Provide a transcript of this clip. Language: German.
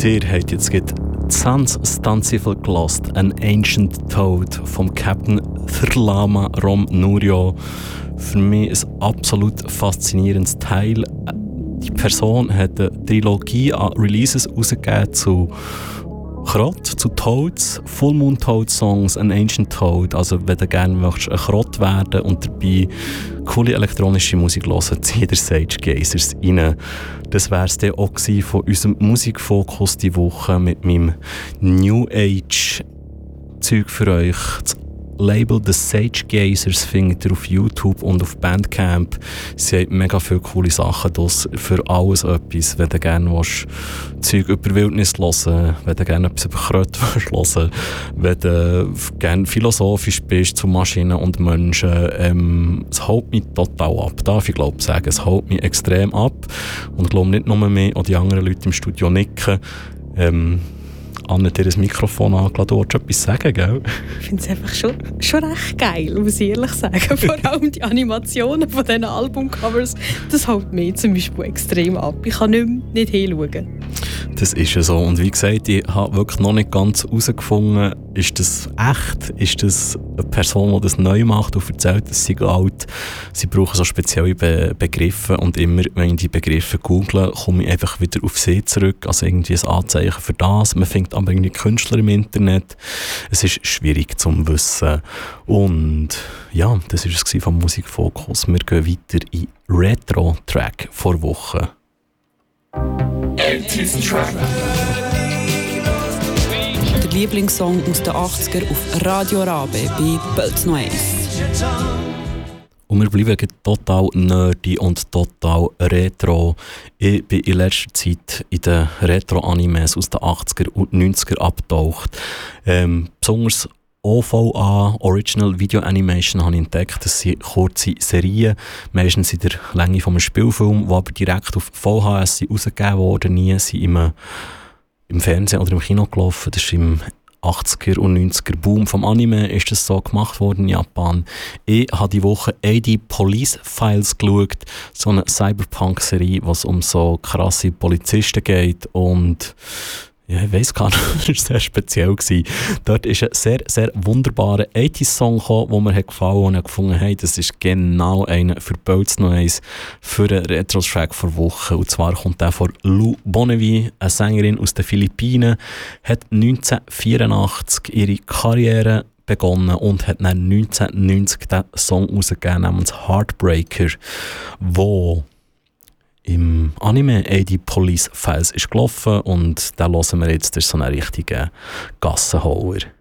Ihr habt jetzt gerade «Sans Stancifel» gelost, «An Ancient Toad» vom Captain Thrlama Rom Nurio. Für mich ein absolut faszinierendes Teil. Die Person hat eine Trilogie an Releases rausgegeben zu Krott, zu Toads, Full Moon Toad Songs, «An Ancient Toad». Also wenn du gerne möchtest, ein Krott werden und dabei coole elektronische Musik hören, zieh dir Sage Gazers rein. Das wäre es dann auch von unserem Musikfokus diese Woche mit meinem New Age Zeug für euch. Das Label The Sage Gazers findet ihr auf YouTube und auf Bandcamp. Sie haben mega viele coole Sachen draus, für alles etwas. Wenn du gerne Zeug über Wildnis hören, wenn du gerne etwas über Kröte hören, wenn du gerne philosophisch bist zu Maschinen und Menschen, es holt mich total ab. Darf ich glaube sagen, es holt mich extrem ab. Und ich glaube nicht nur mehr, auch die anderen Leute im Studio nicken. Anne, dir ein Mikrofon angelassen, du wolltest etwas sagen, gell? Ich finde es einfach schon recht geil, muss ich ehrlich sagen. Vor allem die Animationen von diesen Albumcovers, das hält mich zum Beispiel extrem ab. Ich kann nicht hinschauen. Das ist ja so. Und wie gesagt, ich habe wirklich noch nicht ganz herausgefunden, ist das echt? Ist das eine Person, die das neu macht und erzählt, dass sie alt? Sie brauchen so spezielle Begriffe und immer, wenn ich die Begriffe google, komme ich einfach wieder auf sie zurück. Also irgendwie ein Anzeichen für das. Man findet aber irgendwie Künstler im Internet. Es ist schwierig zu wissen. Und ja, das war es vom Musikfokus. Wir gehen weiter in Retro-Track vor Wochen. 80s Track. Der Lieblingssong aus den 80er auf Radio Rabe bei Bölz Noise. Und wir bleiben total nerdy und total retro. Ich bin in letzter Zeit in den Retro-Animes aus den 80er und 90er abgetaucht. Besonders OVA, Original Video Animation, habe ich entdeckt. Das sind kurze Serien, meistens in der Länge eines Spielfilms, die aber direkt auf VHS rausgegeben wurden. Nie sind im Fernsehen oder im Kino gelaufen. Das ist im 80er und 90er Boom vom Anime ist das so gemacht worden in Japan. Ich habe die Woche AD Police Files geschaut, so eine Cyberpunk-Serie, wo es um so krasse Polizisten geht und ja, ich weiss gar nicht, das war sehr speziell. Dort ist ein sehr, sehr wunderbarer 80s-Song gekommen, der mir gefallen hat und ich gefunden, hey, das ist genau einer für Bölz Noise, für einen Retro-Track vor Wochen. Und zwar kommt der von Lou Bonnevie, eine Sängerin aus den Philippinen, hat 1984 ihre Karriere begonnen und hat dann 1990 den Song rausgegeben namens Heartbreaker, wo im Anime AD Police Files ist gelaufen und da hören wir jetzt, das ist so ein richtiger Gassenhauer.